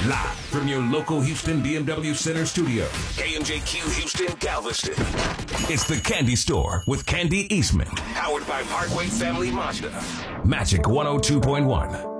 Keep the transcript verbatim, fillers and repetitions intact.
Live from your local Houston B M W Center studio, K M J Q Houston, Galveston. It's the Candy Store with Candy Eastman. Powered by Parkway Family Mazda. Magic one oh two point one.